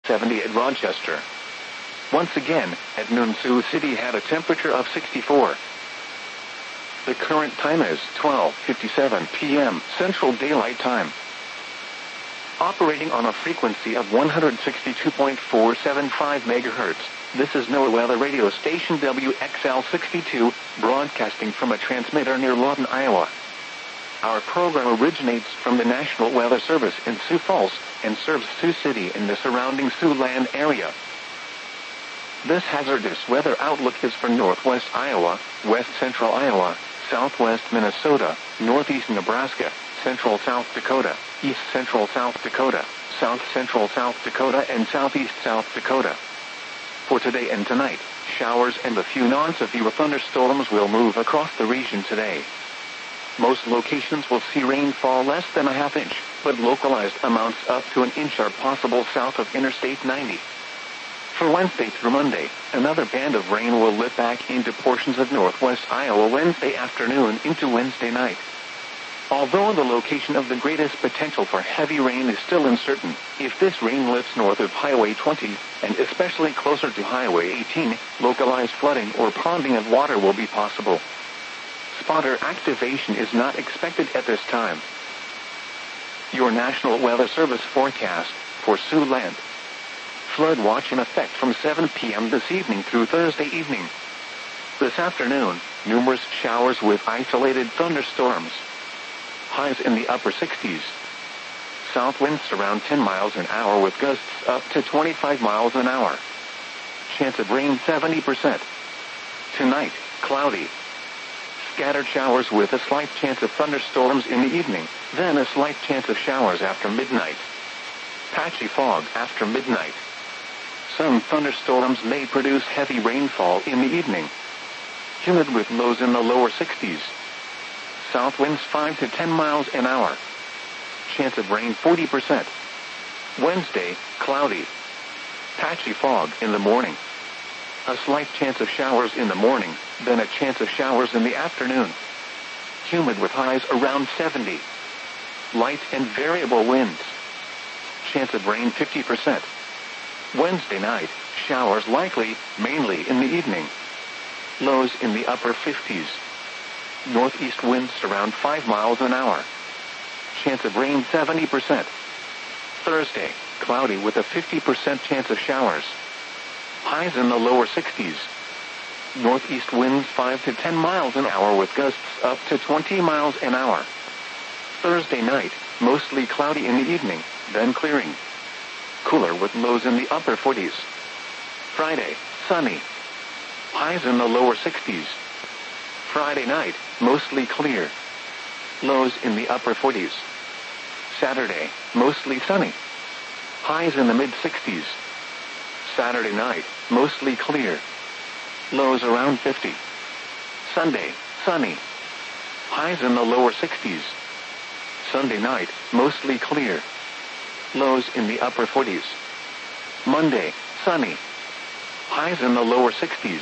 70 at Rochester. Once again, at noon Sioux City had a temperature of 64. The current time is 12:57 p.m. Central Daylight Time. Operating on a frequency of 162.475 MHz, this is NOAA Weather Radio Station WXL62, broadcasting from a transmitter near Lawton, Iowa. Our program originates from the National Weather Service in Sioux Falls and serves Sioux City and the surrounding Siouxland area. This hazardous weather outlook is for northwest Iowa, west central Iowa, southwest Minnesota, northeast Nebraska, central South Dakota, east central South Dakota, south central South Dakota, and southeast South Dakota. For today and tonight, showers and a few non-severe thunderstorms will move across the region today. Most locations will see rainfall less than a half inch, but localized amounts up to an inch are possible south of Interstate 90. For Wednesday through Monday, another band of rain will lift back into portions of northwest Iowa Wednesday afternoon into Wednesday night. Although the location of the greatest potential for heavy rain is still uncertain, if this rain lifts north of Highway 20, and especially closer to Highway 18, localized flooding or ponding of water will be possible. Spotter activation is not expected at this time. Your National Weather Service forecast for Siouxland. Flood watch in effect from 7 p.m. this evening through Thursday evening. This afternoon, numerous showers with isolated thunderstorms. Highs in the upper 60s. South winds around 10 miles an hour with gusts up to 25 miles an hour. Chance of rain 70%. Tonight, cloudy. Scattered showers with a slight chance of thunderstorms in the evening, then a slight chance of showers after midnight. Patchy fog after midnight. Some thunderstorms may produce heavy rainfall in the evening. Humid with lows in the lower 60s. South winds 5 to 10 miles an hour. Chance of rain 40%. Wednesday, cloudy. Patchy fog in the morning. A slight chance of showers in the morning, then a chance of showers in the afternoon. Humid with highs around 70. Light and variable winds. Chance of rain 50%. Wednesday night, showers likely, mainly in the evening. Lows in the upper 50s. Northeast winds around 5 miles an hour. Chance of rain 70%. Thursday, cloudy with a 50% chance of showers. Highs in the lower 60s. Northeast winds 5 to 10 miles an hour with gusts up to 20 miles an hour. Thursday night, mostly cloudy in the evening, then clearing. Cooler with lows in the upper 40s. Friday, sunny. Highs in the lower 60s. Friday night, mostly clear. Lows in the upper 40s. Saturday, mostly sunny. Highs in the mid-60s. Saturday night, mostly clear. Lows around 50. Sunday, sunny. Highs in the lower 60s. Sunday night, mostly clear. Lows in the upper 40s. Monday, sunny. Highs in the lower 60s.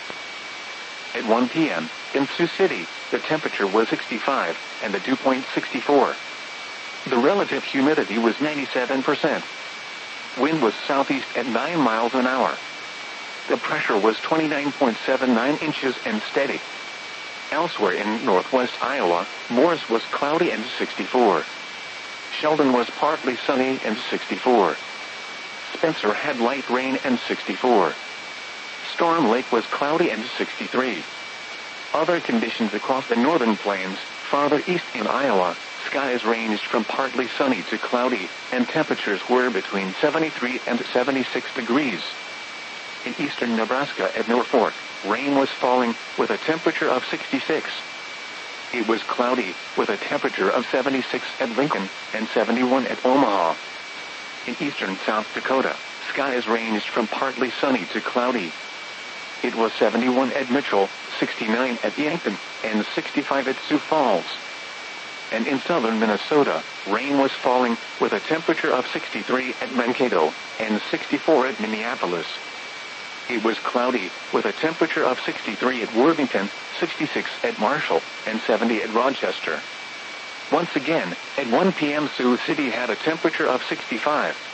At 1 p.m., in Sioux City, the temperature was 65, and the dew point 64. The relative humidity was 97%. Wind was southeast at 9 miles an hour. The pressure was 29.79 inches and steady. Elsewhere in northwest Iowa, Morris was cloudy and 64. Sheldon was partly sunny and 64. Spencer had light rain and 64. Storm Lake was cloudy and 63. Other conditions across the northern plains, farther east in Iowa, skies ranged from partly sunny to cloudy, and temperatures were between 73 and 76 degrees. In eastern Nebraska at Norfolk, rain was falling, with a temperature of 66. It was cloudy, with a temperature of 76 at Lincoln, and 71 at Omaha. In eastern South Dakota, skies ranged from partly sunny to cloudy. It was 71 at Mitchell, 69 at Yankton, and 65 at Sioux Falls. And in southern Minnesota, rain was falling, with a temperature of 63 at Mankato, and 64 at Minneapolis. It was cloudy, with a temperature of 63 at Worthington, 66 at Marshall, and 70 at Rochester. Once again, at 1 p.m. Sioux City had a temperature of 65.